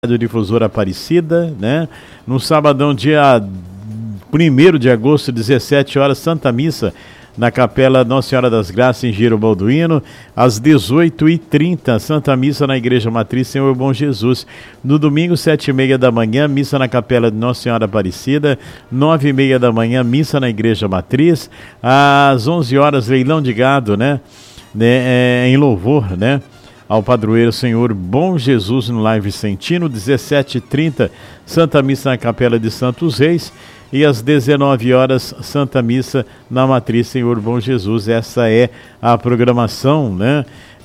Rádio Difusora Aparecida, né? No sabadão, dia 1º de agosto, 17 horas, Santa Missa na Capela Nossa Senhora das Graças, em Giro Balduino. Às 18h30, Santa Missa na Igreja Matriz Senhor Bom Jesus. No domingo, 7h30 da manhã, missa na Capela de Nossa Senhora Aparecida. 9h30 da manhã, missa na Igreja Matriz. Às 11 horas, leilão de gado, né? Em louvor, né? Ao padroeiro Senhor Bom Jesus no Lar Vicentino. 17h30, Santa Missa na Capela de Santos Reis. E às 19 horas, Santa Missa na Matriz Senhor Bom Jesus. Essa é a programação, né,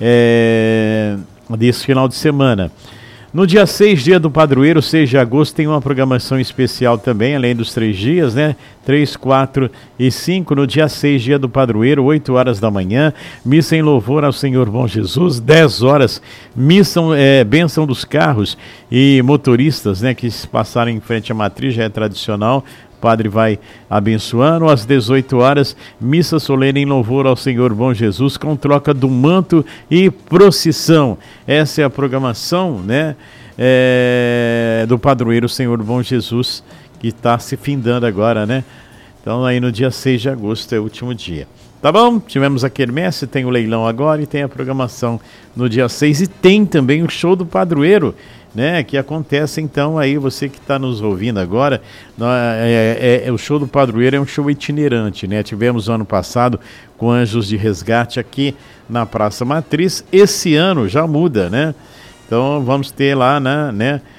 desse final de semana. No dia 6, dia do padroeiro, 6 de agosto, tem uma programação especial também, além dos 3 dias, né? 3, 4 e 5. No dia 6, dia do padroeiro, 8 horas da manhã, missa em louvor ao Senhor Bom Jesus. 10 horas, bênção dos carros e motoristas, né, que se passarem em frente à matriz, já é tradicional. O padre vai abençoando. Às 18 horas, missa solene em louvor ao Senhor Bom Jesus, com troca do manto e procissão. Essa é a programação, né, do padroeiro Senhor Bom Jesus, que está se findando agora, né? Então aí no dia 6 de agosto é o último dia. Tá bom? Tivemos a quermesse, tem o leilão agora e tem a programação no dia 6. E tem também o show do padroeiro, né, que acontece então aí, você que está nos ouvindo agora, o show do padroeiro é um show itinerante, né? Tivemos ano passado com Anjos de Resgate aqui na Praça Matriz. Esse ano já muda, né? Então vamos ter lá na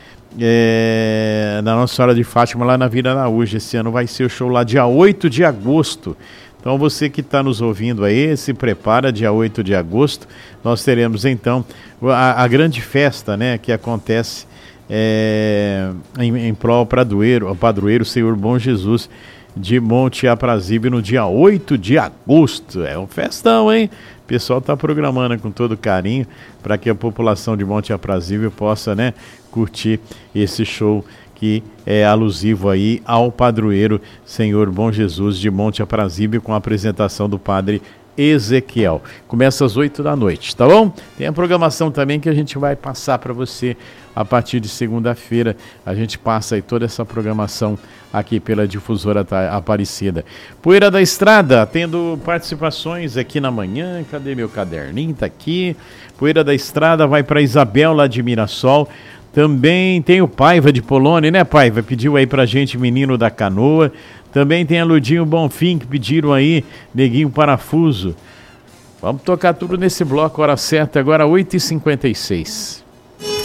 Nossa Senhora de Fátima, lá na Vila Araújo. Esse ano vai ser o show lá dia 8 de agosto. Então você que está nos ouvindo aí, se prepara, dia 8 de agosto, nós teremos então a grande festa, né, que acontece em prol ao padroeiro Senhor Bom Jesus de Monte Aprazível no dia 8 de agosto. É um festão, hein? O pessoal está programando com todo carinho para que a população de Monte Aprazível possa, né, curtir esse show que é alusivo aí ao padroeiro Senhor Bom Jesus de Monte Aprazível, com a apresentação do padre Ezequiel. Começa às 8 da noite, tá bom? Tem a programação também que a gente vai passar para você a partir de segunda-feira. A gente passa aí toda essa programação aqui pela Difusora Aparecida. Poeira da Estrada, tendo participações aqui na manhã. Cadê meu caderninho? Tá aqui. Poeira da Estrada vai para Isabel, lá de Mirassol. Também tem o Paiva de Polônia, né, Paiva? Pediu aí pra gente Menino da Canoa. Também tem a Ludinho Bonfim, que pediram aí Neguinho Parafuso. Vamos tocar tudo nesse bloco, hora certa, agora 8h56.